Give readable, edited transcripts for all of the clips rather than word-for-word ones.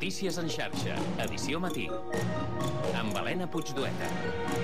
Notícies en xarxa, edició matí, amb Helena Puigdueta.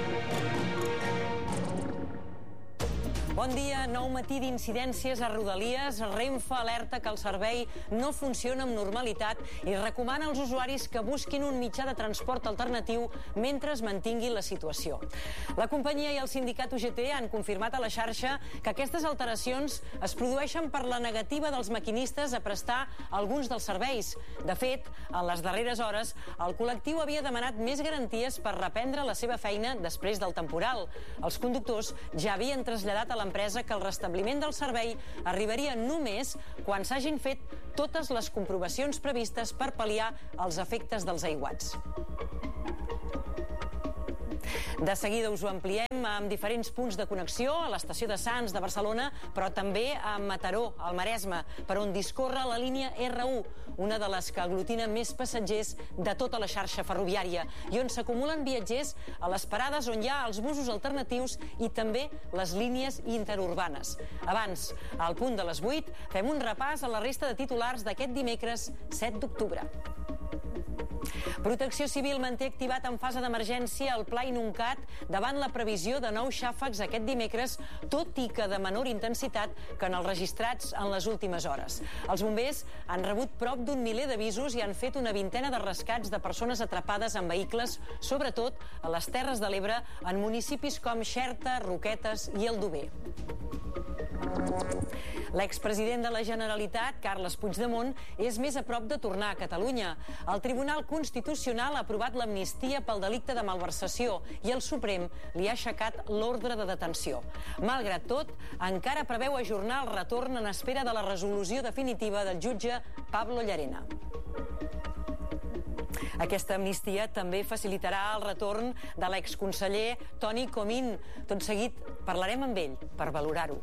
Bon dia, nou matí d'incidències a Rodalies. Renfe alerta que el servei no funciona amb normalitat i recomana als usuaris que busquin un mitjà de transport alternatiu mentre es mantingui la situació. La companyia i el sindicat UGT han confirmat a la xarxa que aquestes alteracions es produeixen per la negativa dels maquinistes a prestar alguns dels serveis. De fet, en les darreres hores, el col·lectiu havia demanat més garanties per reprendre la seva feina després del temporal. Els conductors ja havien traslladat a l'empresa que el restabliment del servei arribaria només quan s'hagin fet totes les comprovacions previstes per pal·liar els efectes dels aiguats. De seguida us ho ampliem amb diferents punts de connexió a l'estació de Sants de Barcelona, però també a Mataró, al Maresme, per on discorre la línia R1, una de les que aglutina més passatgers de tota la xarxa ferroviària, i on s'acumulen viatgers a les parades on hi ha els busos alternatius i també les línies interurbanes. Abans, al punt de les 8, fem un repàs a la resta de titulars d'aquest dimecres 7 d'octubre. Protecció Civil manté activat en fase d'emergència el Pla Inuncat davant la previsió de nous xàfecs aquest dimecres, tot i que de menor intensitat que en els registrats en les últimes hores. Els bombers han rebut prop d'un miler d'avisos i han fet una vintena de rescats de persones atrapades en vehicles, sobretot a les Terres de l'Ebre, en municipis com Xerta, Roquetes i Aldover. L'expresident de la Generalitat, Carles Puigdemont, és més a prop de tornar a Catalunya. El Tribunal Constitucional ha aprovat l'amnistia pel delicte de malversació i el Suprem li ha aixecat l'ordre de detenció. Malgrat tot, encara preveu ajornar el retorn en espera de la resolució definitiva del jutge Pablo Llarena. Aquesta amnistia també facilitarà el retorn de l'exconseller Toni Comín. Tot seguit parlarem amb ell per valorar-ho.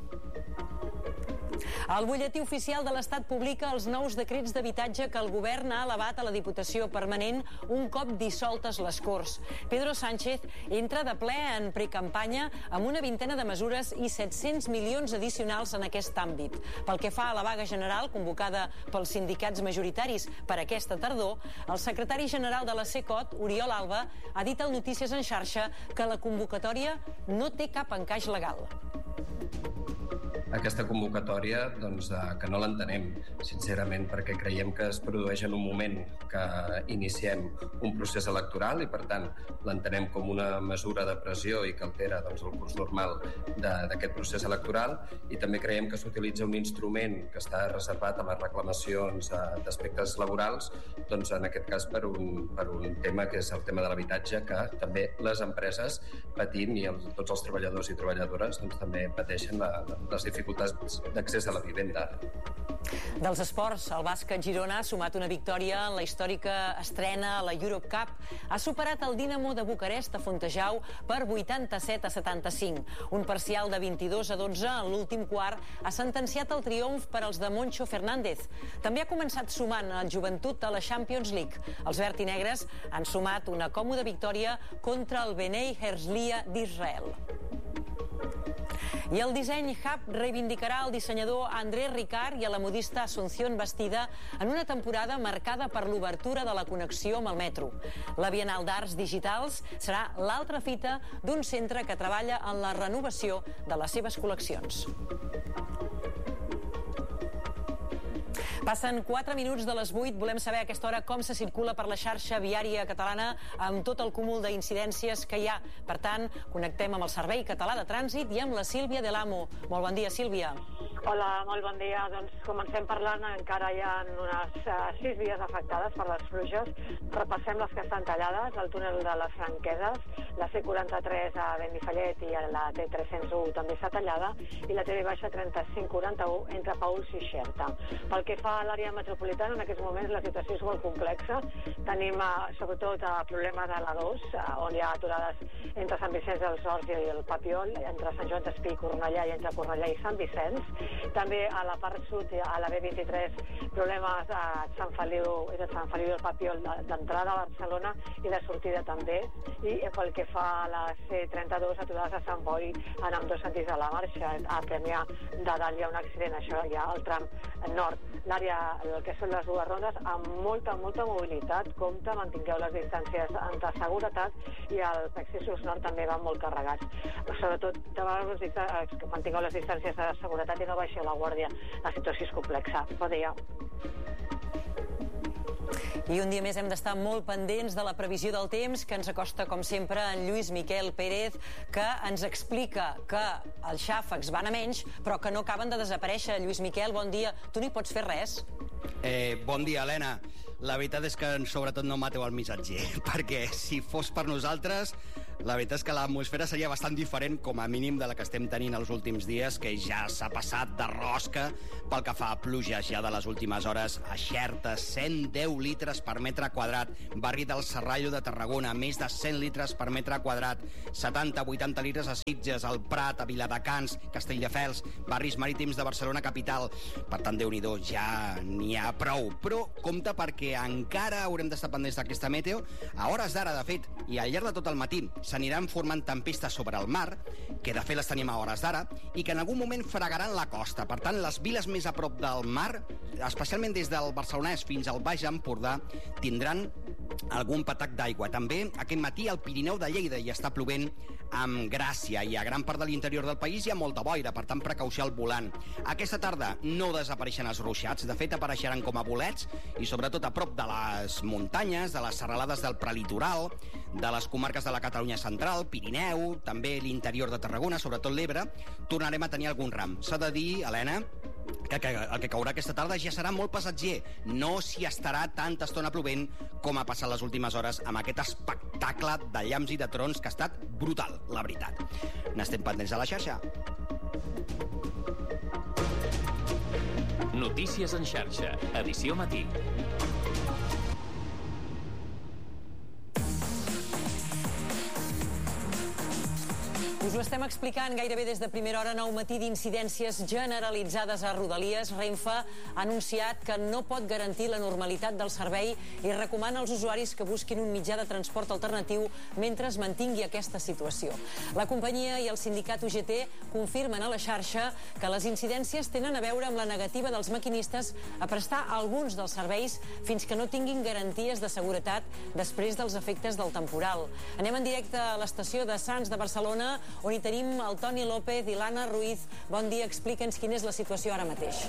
El butlletí oficial de l'Estat publica els nous decrets d'habitatge que el govern ha elevat a la Diputació Permanent un cop dissoltes les Corts. Pedro Sánchez entra de ple en precampanya amb una vintena de mesures i 700 milions addicionals en aquest àmbit. Pel que fa a la vaga general convocada pels sindicats majoritaris per aquesta tardor, el secretari general de la CECOT, Oriol Alba, ha dit al Notícies en xarxa que la convocatòria no té cap encaix legal. Aquesta convocatòria, que no l'entenem, sincerament, perquè creiem que es produeix en un moment que iniciem un procés electoral i, per tant, l'entenem com una mesura de pressió i que altera el curs normal d'aquest procés electoral, i també creiem que s'utilitza un instrument que està reservat a les reclamacions d'aspectes laborals, en aquest cas per un tema que és el tema de l'habitatge, que també les empreses patim i tots els treballadors i treballadores també pateixen les dificultats d'accés a la vivenda. Dels esports, el bàsquet Girona ha sumat una victòria en la històrica estrena a la Europe Cup. Ha superat el Dinamo de Bucarest a Fontejau per 87-75. Un parcial de 22-12 en l'últim quart ha sentenciat el triomf per als de Moncho Fernández. També ha començat sumant el Joventut a la Champions League. Els verd i negres han sumat una còmoda victòria contra el Bnei Herzliya d'Israel. I el Disseny Hub reivindicarà el dissenyador André Ricard i a la modista Asunción Bastida en una temporada marcada per l'obertura de la connexió amb el metro. La Bienal d'Arts Digitals serà l'altra fita d'un centre que treballa en la renovació de les seves col·leccions. Passen 4 minuts de les 8. Volem saber a aquesta hora com se circula per la xarxa viària catalana amb tot el cúmul d'incidències que hi ha. Per tant, connectem amb el Servei Català de Trànsit i amb la Sílvia de l'Amo. Molt bon dia, Sílvia. Hola, molt bon dia. Comencem parlant. Encara hi ha unes 6 vies afectades per les pluges. Repassem les que estan tallades, el túnel de les Franqueses, la C43 a Benifallet i la T301 també està tallada, i la TV-3541 entre Paüls i Xerta. Pel que fa a l'àrea metropolitana, en aquests moments la situació és molt complexa. Tenim sobretot el problema de la 2, on hi ha aturades entre Sant Vicenç dels Horts i el Papiol, entre Sant Joan d'Espí i Cornellà i entre Cornellà i Sant Vicenç. També a la part sud, a la B23, problemes a Sant Feliu i el Papiol d'entrada a Barcelona i de sortida també. I pel que fa a la C32, aturades a Sant Boi en ambdós sentits de la marxa. A Premià de Dalt hi ha un accident, això hi ha el tram nord. L'àrea victòria el que són les dues rondes amb molta mobilitat. Compte, mantingueu les distàncies de seguretat i els accessos nord també van molt carregats. Sobretot, de vegades us dic que mantingueu les distàncies de seguretat i no baixeu la guàrdia. La situació és complexa. Bon dia. I un dia més hem d'estar molt pendents de la previsió del temps, que ens acosta, com sempre, en Lluís Miquel Pérez, que ens explica que els xàfecs van a menys, però que no acaben de desaparèixer. Lluís Miquel, bon dia. Tu no hi pots fer res? Bon dia, Helena. La veritat és que sobretot no mateu el missatger, perquè si fos per nosaltres, la veritat és que l'atmosfera seria bastant diferent, com a mínim, de la que estem tenint els últims dies, que ja s'ha passat de rosca pel que fa a pluges ja de les últimes hores. A Xerta, 110 litres per metre quadrat. Barri del Serrallo de Tarragona, més de 100 litres per metre quadrat. 70-80 litres a Sitges, al Prat, a Viladecans, Castelldefels, barris marítims de Barcelona capital. Per tant, Déu-n'hi-do, ja n'hi ha prou. Però compte, perquè encara haurem d'estar pendents d'aquesta meteo. A hores d'ara, de fet, i al llarg de tot el matí, s'aniran formant tempestes sobre el mar, que de fet les tenim a hores d'ara, i que en algun moment fregaran la costa. Per tant, les viles més a prop del mar, especialment des del Barcelonès fins al Baix Empordà, tindran algun patac d'aigua. També aquest matí al Pirineu de Lleida hi està plovent amb gràcia, i a gran part de l'interior del país hi ha molta boira, per tant, precaució al volant. Aquesta tarda no desapareixen els ruixats, de fet apareixeran com a bolets, i sobretot a prop de les muntanyes, de les serralades del prelitoral, de les comarques de la Catalunya central, Pirineu, també l'interior de Tarragona, sobretot l'Ebre, tornarem a tenir algun ram. S'ha de dir, Helena, que el que caurà aquesta tarda ja serà molt passatger. No s'hi estarà tanta estona plovent com ha passat les últimes hores amb aquest espectacle de llamps i de trons que ha estat brutal, la veritat. N'estem pendents a la xarxa. Notícies en xarxa, edició matí. Us ho estem explicant gairebé des de primera hora. Nou matí d'incidències generalitzades a Rodalies. Renfe ha anunciat que no pot garantir la normalitat del servei i recomana als usuaris que busquin un mitjà de transport alternatiu mentre es mantingui aquesta situació. La companyia i el sindicat UGT confirmen a la xarxa que les incidències tenen a veure amb la negativa dels maquinistes a prestar alguns dels serveis fins que no tinguin garanties de seguretat després dels efectes del temporal. Anem en directe a l'estació de Sants de Barcelona, on hi tenim el Toni López i l'Anna Ruiz. Bon dia, explica'ns quina és la situació ara mateix.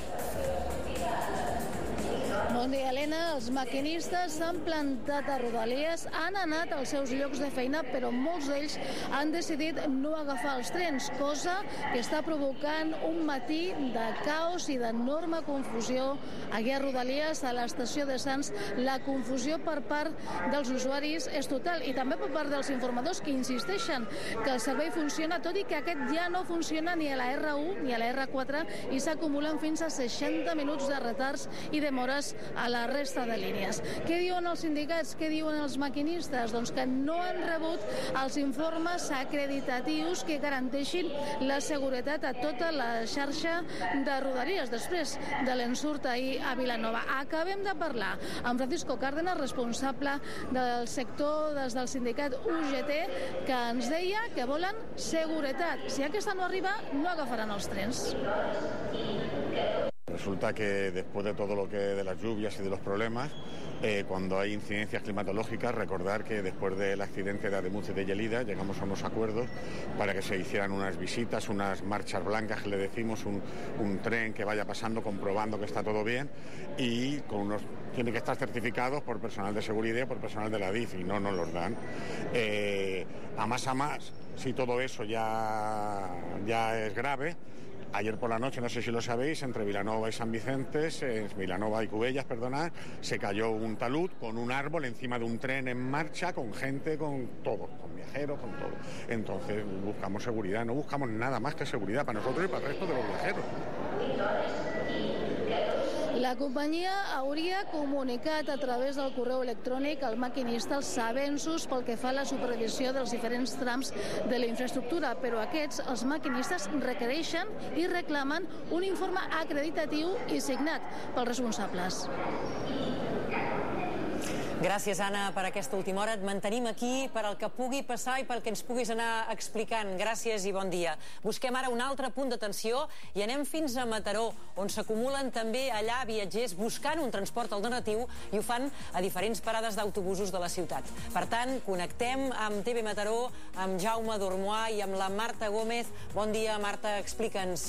Bon dia, Helena. Els maquinistes s'han plantat a Rodalies, han anat als seus llocs de feina, però molts d'ells han decidit no agafar els trens, cosa que està provocant un matí de caos i d'enorme confusió aquí a Rodalies, a l'estació de Sants. La confusió per part dels usuaris és total, i també per part dels informadors, que insisteixen que el servei funciona, tot i que aquest ja no funciona ni a la R1 ni a la R4, i s'acumulen fins a 60 minuts de retards i demores a la resta de línies. Què diuen els sindicats? Què diuen els maquinistes? Doncs que no han rebut els informes acreditatius que garanteixin la seguretat a tota la xarxa de Rodalies després de l'ensurt ahir a Vilanova. Acabem de parlar amb Francisco Cárdenas, responsable del sector des del sindicat UGT, que ens deia que volen seguretat. Si aquesta no arriba, no agafaran els trens. Resulta que después de todo lo que de las lluvias y de los problemas, cuando hay incidencias climatológicas, recordar que después del accidente de Ademuz y de Gelida llegamos a unos acuerdos para que se hicieran unas visitas, unas marchas blancas, que le decimos, un tren que vaya pasando comprobando que está todo bien, y tiene que estar certificados por personal de seguridad y por personal de la DIF, y no nos los dan. A más, si todo eso ya es grave. Ayer por la noche, no sé si lo sabéis, entre Vilanova y San Vicente, Vilanova y Cubellas, perdonad, se cayó un talud con un árbol encima de un tren en marcha, con gente, con todo, con viajeros, con todo. Entonces buscamos seguridad, no buscamos nada más que seguridad para nosotros y para el resto de los viajeros. La companyia hauria comunicat a través del correu electrònic al maquinista els avenços pel que fa a la supervisió dels diferents trams de la infraestructura, però aquests, els maquinistes, requereixen i reclamen un informe acreditatiu i signat pels responsables. Gràcies, Anna, per aquesta última hora. Et mantenim aquí per al que pugui passar i pel que ens puguis anar explicant. Gràcies i bon dia. Busquem ara un altre punt d'atenció i anem fins a Mataró, on s'acumulen també allà viatgers buscant un transport alternatiu i ho fan a diferents parades d'autobusos de la ciutat. Per tant, connectem amb TV Mataró, amb Jaume Dormois i amb la Marta Gómez. Bon dia, Marta, explica'ns.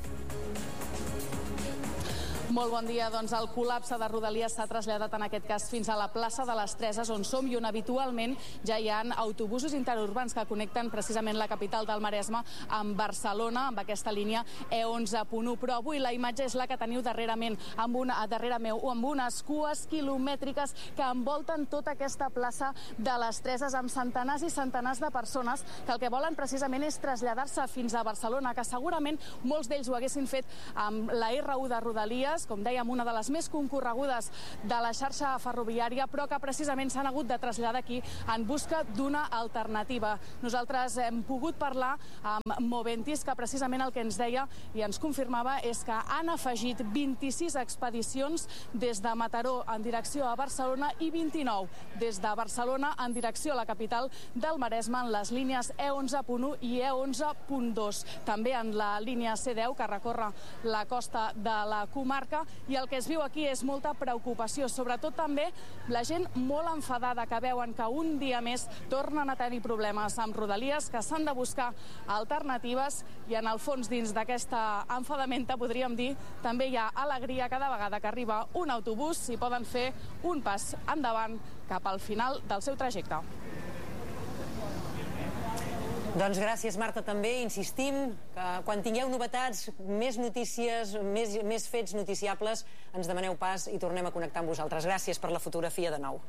Molt bon dia. Doncs el col·lapse de Rodalies s'ha traslladat en aquest cas fins a la plaça de les Treses, on som i on habitualment ja hi ha autobusos interurbans que connecten precisament la capital del Maresme amb Barcelona, amb aquesta línia E11.1. Però avui la imatge és la que teniu darrere meu, amb unes cues quilomètriques que envolten tota aquesta plaça de les Treses, amb centenars i centenars de persones que el que volen precisament és traslladar-se fins a Barcelona, que segurament molts d'ells ho haguessin fet amb la R1 de Rodalies, com dèiem, una de les més concorregudes de la xarxa ferroviària, però que precisament s'han hagut de traslladar aquí en busca d'una alternativa. Nosaltres hem pogut parlar amb Moventis, que precisament el que ens deia i ens confirmava és que han afegit 26 expedicions des de Mataró en direcció a Barcelona i 29 des de Barcelona en direcció a la capital del Maresme en les línies E11.1 i E11.2. També en la línia C10, que recorre la costa de la comarca, i el que es viu aquí és molta preocupació, sobretot també la gent molt enfadada, que veuen que un dia més tornen a tenir problemes amb Rodalies, que s'han de buscar alternatives, i en el fons, dins d'aquesta enfadamenta, podríem dir, també hi ha alegria cada vegada que arriba un autobús i poden fer un pas endavant cap al final del seu trajecte. Doncs gràcies, Marta. També insistim que quan tingueu novetats, més notícies, més fets noticiables, ens demaneu pas i tornem a connectar amb vosaltres. Gràcies per la fotografia de nou.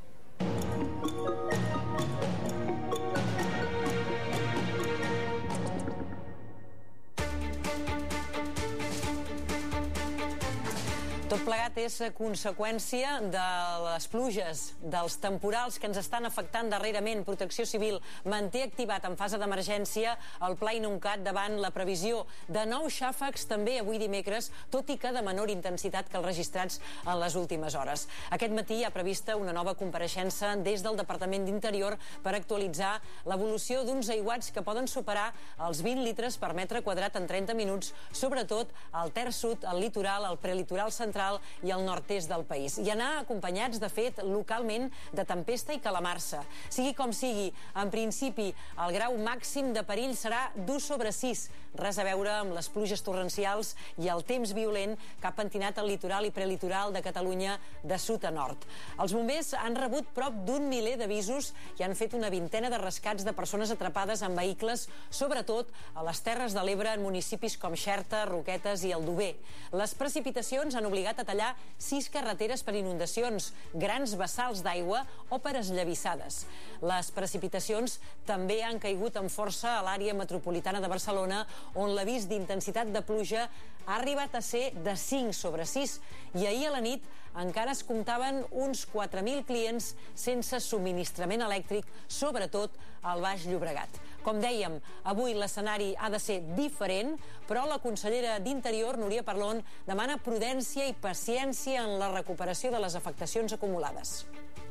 Tot plegat és conseqüència de les pluges, dels temporals que ens estan afectant darrerament. Protecció Civil manté activat en fase d'emergència el Pla Inuncat davant la previsió de nous xàfecs també avui dimecres, tot i que de menor intensitat que els registrats en les últimes hores. Aquest matí hi ha prevista una nova compareixença des del Departament d'Interior per actualitzar l'evolució d'uns aiguats que poden superar els 20 litres per metre quadrat en 30 minuts, sobretot al terç sud, al litoral, al prelitoral central i al nord-est del país. I anar acompanyats, de fet, localment de tempesta i calamarsa. Sigui com sigui, en principi, el grau màxim de perill serà d'1/6, res a veure amb les pluges torrencials i el temps violent que ha pentinat el litoral i prelitoral de Catalunya de sud a nord. Els bombers han rebut prop d'un miler d'avisos i han fet una vintena de rescats de persones atrapades en vehicles, sobretot a les Terres de l'Ebre, en municipis com Xerta, Roquetes i Aldover. Les precipitacions han obligat a tallar 6 carreteres per inundacions, grans vessals d'aigua o per esllavissades. Les precipitacions també han caigut amb força a l'àrea metropolitana de Barcelona, on l'avís d'intensitat de pluja ha arribat a ser de 5/6, i ahir a la nit encara es comptaven uns 4.000 clients sense subministrament elèctric, sobretot al Baix Llobregat. Com dèiem, avui l'escenari ha de ser diferent, però la consellera d'Interior, Núria Parlon, demana prudència i paciència en la recuperació de les afectacions acumulades.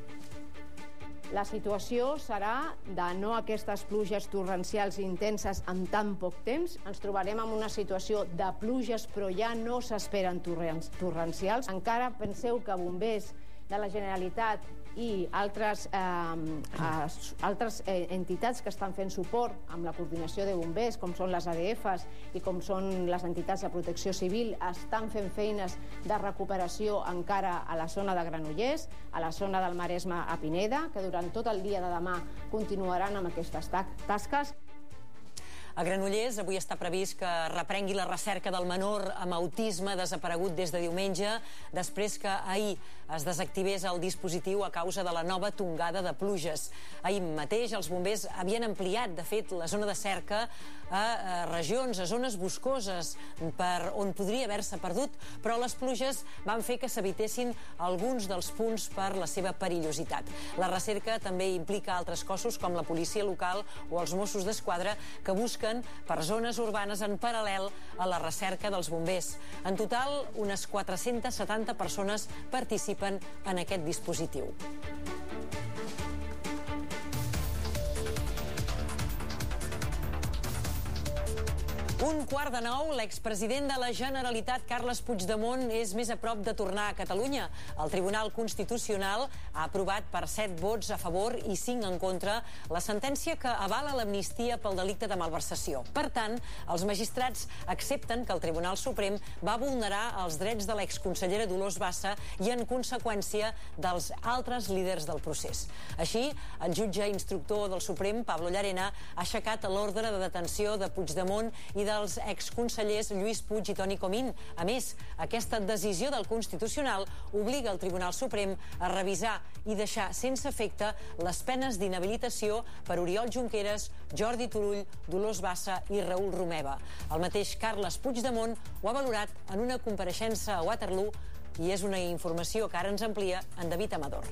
La situació serà de no aquestes pluges torrencials intenses en tan poc temps. Ens trobarem en una situació de pluges, però ja no s'esperen torrencials. Encara penseu que bombers de la Generalitat i altres entitats que estan fent suport amb la coordinació de bombers, com són les ADFs i com són les entitats de protecció civil, estan fent feines de recuperació encara a la zona de Granollers, a la zona del Maresme a Pineda, que durant tot el dia de demà continuaran amb aquestes tasques. A Granollers avui està previst que reprengui la recerca del menor amb autisme desaparegut des de diumenge, després que ahir es desactivés el dispositiu a causa de la nova tongada de pluges. Ahir mateix els bombers havien ampliat, de fet, la zona de cerca a regions, a zones boscoses, per on podria haver-se perdut, però les pluges van fer que s'evitessin alguns dels punts per la seva perillositat. La recerca també implica altres cossos, com la policia local o els Mossos d'Esquadra, que busquen per zones urbanes en paral·lel a la recerca dels bombers. En total, unes 470 persones participen en aquest dispositiu. 8:15, l'expresident de la Generalitat, Carles Puigdemont, és més a prop de tornar a Catalunya. El Tribunal Constitucional ha aprovat per 7 vots a favor i 5 en contra la sentència que avala l'amnistia pel delicte de malversació. Per tant, els magistrats accepten que el Tribunal Suprem va vulnerar els drets de l'exconsellera Dolors Bassa i, en conseqüència, dels altres líders del procés. Així, el jutge instructor del Suprem, Pablo Llarena, ha aixecat l'ordre de detenció de Puigdemont i dels exconsellers Lluís Puig i Toni Comín. A més, aquesta decisió del Constitucional obliga el Tribunal Suprem a revisar i deixar sense efecte les penes d'inhabilitació per Oriol Junqueras, Jordi Turull, Dolors Bassa i Raül Romeva. El mateix Carles Puigdemont ho ha valorat en una compareixença a Waterloo i és una informació que ara ens amplia en David Amador.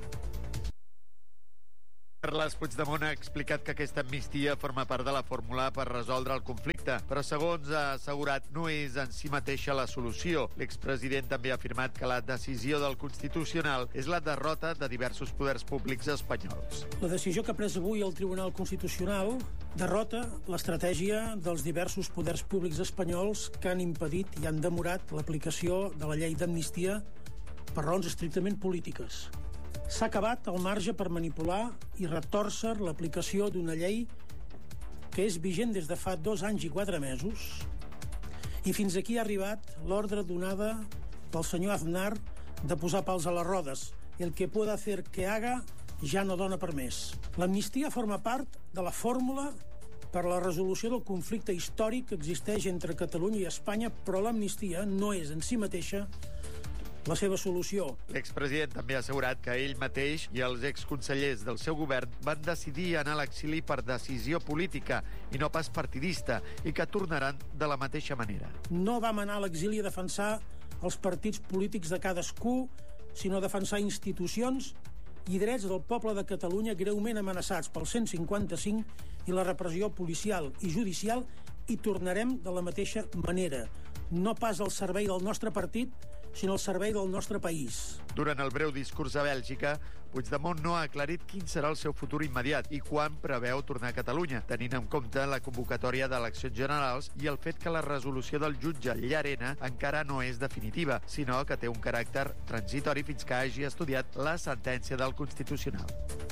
Carles Puigdemont ha explicat que aquesta amnistia forma part de la fórmula per resoldre el conflicte, però segons ha assegurat no és en si mateixa la solució. L'expresident també ha afirmat que la decisió del Constitucional és la derrota de diversos poders públics espanyols. La decisió que ha pres avui el Tribunal Constitucional derrota l'estratègia dels diversos poders públics espanyols que han impedit i han demorat l'aplicació de la llei d'amnistia per raons estrictament polítiques. S'ha acabat el marge per manipular i retòrcer l'aplicació d'una llei que és vigent des de fa 2 anys i 4 mesos i fins aquí ha arribat l'ordre donada pel senyor Aznar de posar pals a les rodes. El que pueda hacer que haga ja no dona per més. L'amnistia forma part de la fórmula per a la resolució del conflicte històric que existeix entre Catalunya i Espanya, però l'amnistia no és en si mateixa la seva solució. L'expresident també ha assegurat que ell mateix i els exconsellers del seu govern van decidir anar a l'exili per decisió política i no pas partidista i que tornaran de la mateixa manera. No vam anar a l'exili a defensar els partits polítics de cadascú, sinó a defensar institucions i drets del poble de Catalunya greument amenaçats pel 155 i la repressió policial i judicial, i tornarem de la mateixa manera. No pas al servei del nostre partit, sinó al servei del nostre país. Durant el breu discurs a Bèlgica, Puigdemont no ha aclarit quin serà el seu futur immediat i quan preveu tornar a Catalunya, tenint en compte la convocatòria d'eleccions generals i el fet que la resolució del jutge Llarena encara no és definitiva, sinó que té un caràcter transitori fins que hagi estudiat la sentència del Constitucional.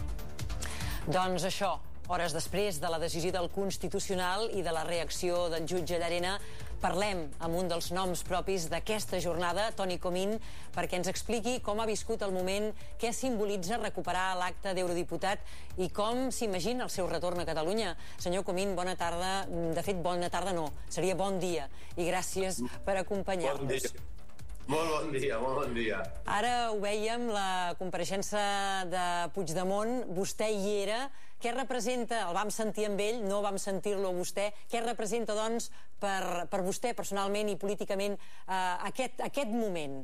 Doncs això, hores després de la decisió del Constitucional i de la reacció del jutge Llarena, parlem amb un dels noms propis d'aquesta jornada, Toni Comín, perquè ens expliqui com ha viscut el moment, què simbolitza recuperar l'acte d'eurodiputat i com s'imagina el seu retorn a Catalunya. Senyor Comín, bona tarda. De fet, bona tarda no, seria bon dia. I gràcies per acompanyar-nos. Bon dia. Molt bon dia. Ara ho vèiem, la compareixença de Puigdemont, vostè hi era. Què representa, el vam sentir amb ell, no vam sentir-lo a vostè, què representa, doncs, per vostè personalment i políticament aquest moment?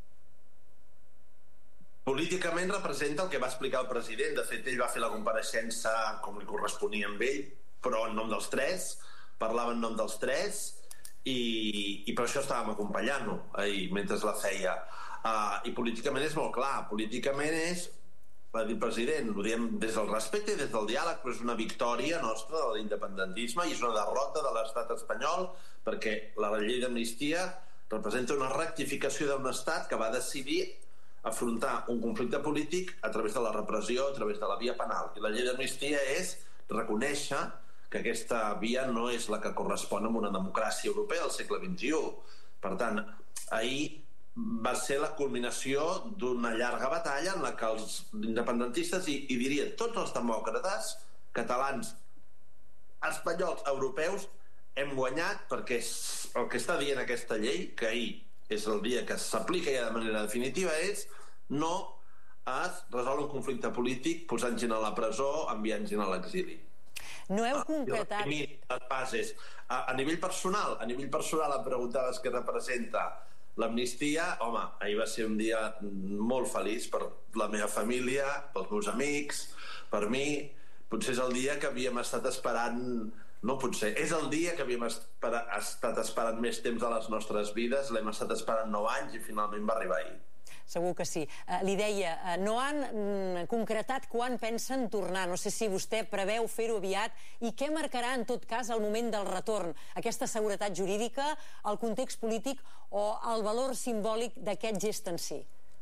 Políticament representa el que va explicar el president. De fet, ell va fer la compareixença com li corresponia amb ell, però en nom dels 3, parlava en nom dels 3, i per això estàvem acompanyant-lo mentre la feia. I políticament és molt clar. Políticament és, va dir el president, ho diem des del respecte i des del diàleg, però és una victòria nostra de l'independentisme i és una derrota de l'estat espanyol, perquè la llei d'amnistia representa una rectificació d'un estat que va decidir afrontar un conflicte polític a través de la repressió, a través de la via penal. I la llei d'amnistia és reconèixer que aquesta via no és la que correspon a una democràcia europea al segle XXI. Per tant, ahir va ser la culminació d'una llarga batalla en la que els independentistes, i diria tots els demòcrates catalans, espanyols, europeus, hem guanyat, perquè el que està dient aquesta llei, que ahir és el dia que s'aplica ja de manera definitiva, és no es resol un conflicte polític posant gent a la presó, enviant gent a l'exili. No heu concretat... Les bases. A nivell personal em preguntaves què representa l'amnistia. Home, ahir va ser un dia molt feliç per la meva família, pels meus amics, per mi. Potser és el dia que havíem estat esperant... No, potser. És el dia que havíem estat esperant més temps de les nostres vides. L'hem estat esperant 9 anys i finalment va arribar ahir. Segur que sí. Li deia, no han concretat quan pensen tornar. No sé si vostè preveu fer-ho aviat i què marcarà en tot cas el moment del retorn. Aquesta seguretat jurídica, el context polític o el valor simbòlic d'aquest gest en si?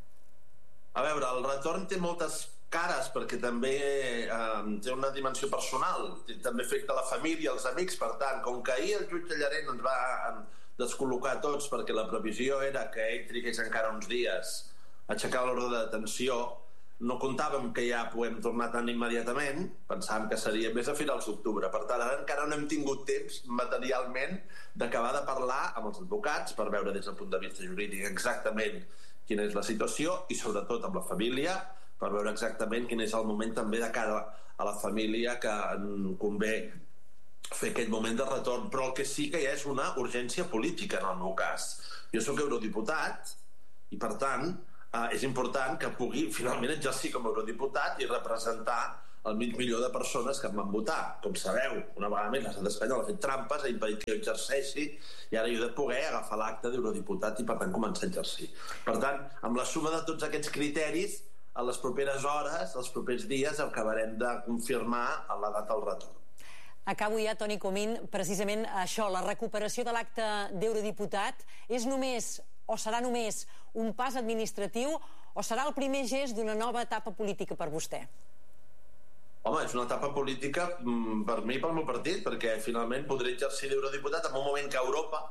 A veure, el retorn té moltes cares perquè també té una dimensió personal, també afecta la família, els amics, per tant, com que ahir el jutge Llarena ens va descol·locar tots perquè la previsió era que ell trigués encara uns dies a aixecar l'ordre de detenció, no comptàvem que ja podem tornar tan immediatament, pensàvem que seria més a finals d'octubre. Per tant, ara encara no hem tingut temps materialment d'acabar de parlar amb els advocats per veure des del punt de vista jurídic exactament quina és la situació i sobretot amb la família per veure exactament quin és el moment també de cara a la família que convé fer aquest moment de retorn. Però el que sí que hi ha és una urgència política en el meu cas. Jo sóc eurodiputat i per tant és important que pugui finalment exercir com a eurodiputat i representar el mig milió de persones que em van votar. Com sabeu, una vegada més l'estat espanyol ha fet trampes, ha impedit que jo exerceixi i ara jo he de poder agafar l'acte d'eurodiputat i per tant començar a exercir. Per tant, amb la suma de tots aquests criteris, a les properes hores, els propers dies, acabarem de confirmar la data del retorn. Acabo ja, Toni Comín, precisament això, la recuperació de l'acte d'eurodiputat és només o serà només un pas administratiu o serà el primer gest d'una nova etapa política per vostè? Home, és una etapa política per mi i pel meu partit, perquè finalment podré exercir d'eurodiputat en un moment que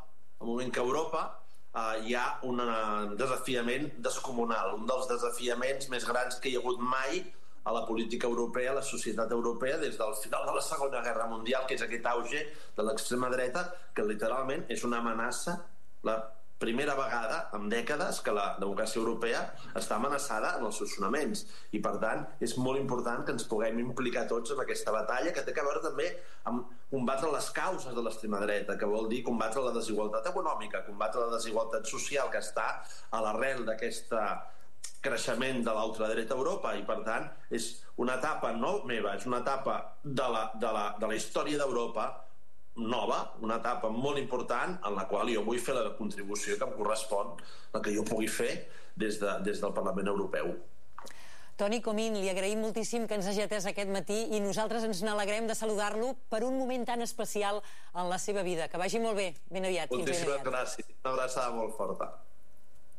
a Europa hi ha un desafiament descomunal, un dels desafiaments més grans que hi ha hagut mai a la política europea, a la societat europea, des del final de la Segona Guerra Mundial, que és aquest auge de l'extrema dreta, que literalment és una amenaça, la primera vegada en dècades que la democràcia europea està amenaçada en els seus fonaments. I per tant, és molt important que ens puguem implicar tots en aquesta batalla, que té a veure també amb combatre les causes de l'extrema dreta, que vol dir combatre la desigualtat econòmica, combatre la desigualtat social que està a l'arrel d'aquest creixement de l'ultradreta a Europa. I per tant, és una etapa no meva, és una etapa de la història d'Europa nova, una etapa molt important en la qual jo vull fer la contribució que em correspon, la que jo pugui fer des del Parlament Europeu. Toni Comín, li agraïm moltíssim que ens hagi atès aquest matí i nosaltres ens n'alegrem de saludar-lo per un moment tan especial en la seva vida. Que vagi molt bé, ben aviat. Moltíssimes gràcies, una abraçada molt forta.